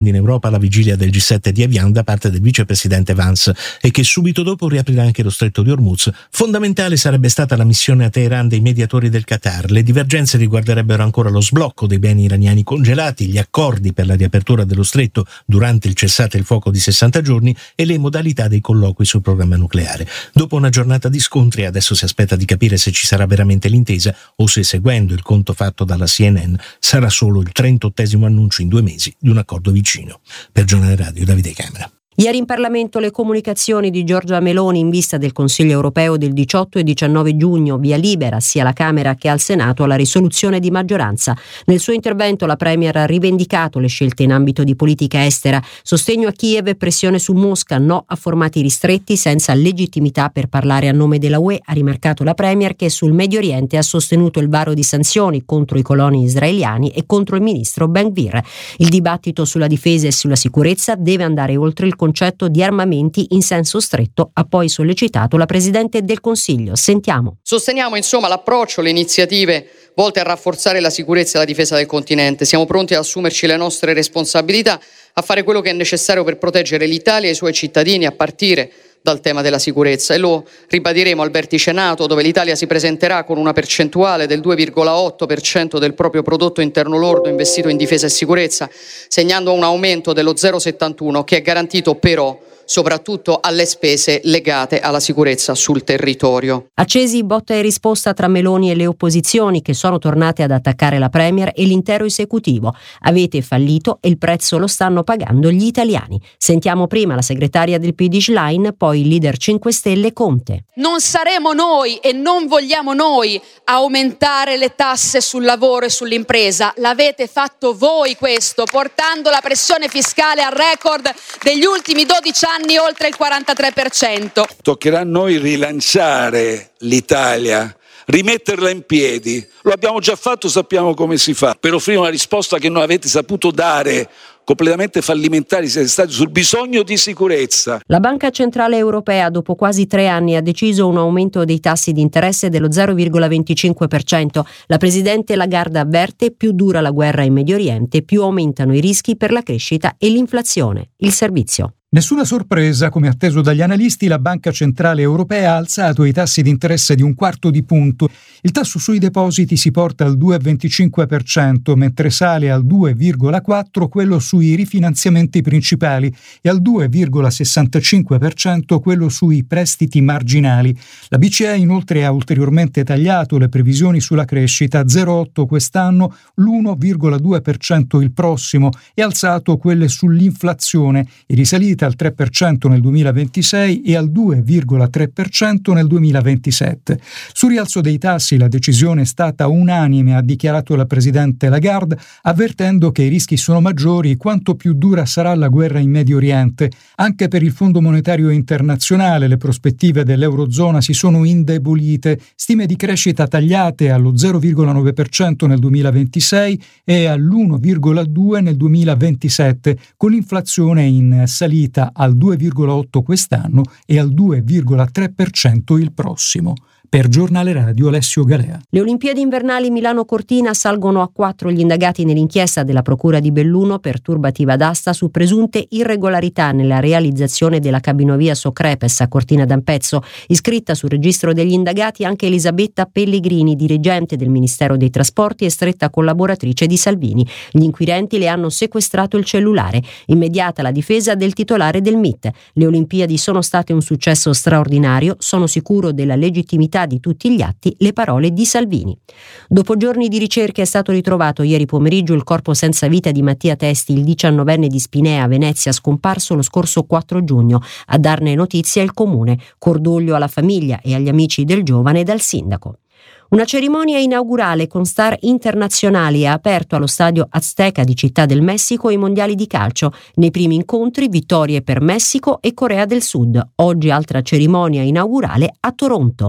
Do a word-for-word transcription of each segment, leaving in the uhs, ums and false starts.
in Europa alla vigilia del G sette di Evian da parte del vicepresidente Vance e che subito dopo riaprirà anche lo stretto di Hormuz. Fondamentale sarebbe stata la missione a Teheran dei mediatori del Qatar. Le divergenze riguarderebbero ancora lo sblocco dei beni iraniani congelati, gli accordi per la riapertura dello stretto durante il cessate il fuoco di sessanta giorni e le modalità dei colloqui sul programma nucleare. Dopo una giornata di scontri adesso si aspetta di capire se ci sarà veramente l'intesa o se, seguendo il conto fatto dalla C N N, sarà solo il trentottesimo annuncio in due mesi di un accordo vicino. Per Giornale Radio, Davide Camera. Ieri in Parlamento le comunicazioni di Giorgia Meloni in vista del Consiglio europeo del diciotto e diciannove giugno, via libera sia alla Camera che al Senato alla risoluzione di maggioranza. Nel suo intervento la Premier ha rivendicato le scelte in ambito di politica estera, sostegno a Kiev e pressione su Mosca, no a formati ristretti senza legittimità per parlare a nome della U E, ha rimarcato la Premier, che sul Medio Oriente ha sostenuto il varo di sanzioni contro i coloni israeliani e contro il ministro Ben-Gvir. Il dibattito sulla difesa e sulla sicurezza deve andare oltre il concetto di armamenti in senso stretto, ha poi sollecitato la Presidente del Consiglio. Sentiamo. Sosteniamo insomma l'approccio, le iniziative volte a rafforzare la sicurezza e la difesa del continente. Siamo pronti ad assumerci le nostre responsabilità, a fare quello che è necessario per proteggere l'Italia e i suoi cittadini, a partire dal tema della sicurezza, e lo ribadiremo al vertice NATO, dove l'Italia si presenterà con una percentuale del due virgola otto per cento del proprio prodotto interno lordo investito in difesa e sicurezza, segnando un aumento dello zero virgola settantuno che è garantito però soprattutto alle spese legate alla sicurezza sul territorio. Accesi botta e risposta tra Meloni e le opposizioni, che sono tornate ad attaccare la Premier e l'intero esecutivo. Avete fallito e il prezzo lo stanno pagando gli italiani. Sentiamo prima la segretaria del P D Schlein, poi il leader cinque Stelle Conte. Non saremo noi e non vogliamo noi aumentare le tasse sul lavoro e sull'impresa. L'avete fatto voi questo, portando la pressione fiscale al record degli ultimi dodici anni oltre il quarantatré per cento. Toccherà a noi rilanciare l'Italia, rimetterla in piedi. Lo abbiamo già fatto, sappiamo come si fa. Per offrire una risposta che non avete saputo dare, completamente fallimentari siete stati sul bisogno di sicurezza. La Banca Centrale Europea dopo quasi tre anni ha deciso un aumento dei tassi di interesse dello zero virgola venticinque per cento. La Presidente Lagarde avverte: più dura la guerra in Medio Oriente, più aumentano i rischi per la crescita e l'inflazione. Il servizio. Nessuna sorpresa, come atteso dagli analisti, la Banca Centrale Europea ha alzato i tassi di interesse di un quarto di punto. Il tasso sui depositi si porta al due virgola venticinque per cento, mentre sale al due virgola quattro per cento quello sui rifinanziamenti principali e al due virgola sessantacinque per cento quello sui prestiti marginali. La B C E inoltre ha ulteriormente tagliato le previsioni sulla crescita, zero virgola otto quest'anno, l'uno virgola due per cento il prossimo, e alzato quelle sull'inflazione, e risalita al tre per cento nel duemilaventisei e al due virgola tre per cento nel duemilaventisette. Sul rialzo dei tassi la decisione è stata unanime, ha dichiarato la Presidente Lagarde, avvertendo che i rischi sono maggiori quanto più dura sarà la guerra in Medio Oriente. Anche per il Fondo Monetario Internazionale le prospettive dell'Eurozona si sono indebolite, stime di crescita tagliate allo zero virgola nove per cento nel duemilaventisei e all'uno virgola due per cento nel duemilaventisette, con l'inflazione in salita al due virgola otto per cento quest'anno e al due virgola tre per cento il prossimo. Per Giornale Radio, Alessio Galea. Le Olimpiadi invernali Milano-Cortina salgono a quattro gli indagati nell'inchiesta della Procura di Belluno per turbativa d'asta su presunte irregolarità nella realizzazione della cabinovia Socrepes a Cortina d'Ampezzo. Iscritta sul registro degli indagati anche Elisabetta Pellegrini, dirigente del Ministero dei Trasporti e stretta collaboratrice di Salvini. Gli inquirenti le hanno sequestrato il cellulare. Immediata la difesa del titolare del M I T. Le Olimpiadi sono state un successo straordinario, sono sicuro della legittimità di tutti gli atti, le parole di Salvini. Dopo giorni di ricerche è stato ritrovato ieri pomeriggio il corpo senza vita di Mattia Testi, il diciannovenne di Spinea, Venezia, scomparso lo scorso quattro giugno. A darne notizia il comune. Cordoglio alla famiglia e agli amici del giovane e dal sindaco. Una cerimonia inaugurale con star internazionali ha aperto allo stadio Azteca di Città del Messico i mondiali di calcio. Nei primi incontri vittorie per Messico e Corea del Sud. Oggi altra cerimonia inaugurale a Toronto.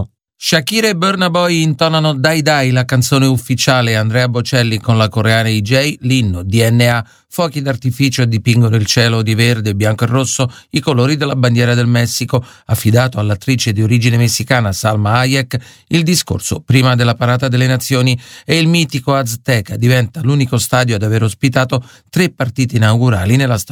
Shakira e Burna Boy intonano Dai Dai, la canzone ufficiale. Andrea Bocelli con la coreana I J, l'inno D N A. Fuochi d'artificio dipingono il cielo di verde, bianco e rosso, i colori della bandiera del Messico. Affidato all'attrice di origine messicana Salma Hayek, il discorso prima della parata delle nazioni, e il mitico Azteca diventa l'unico stadio ad aver ospitato tre partite inaugurali nella storia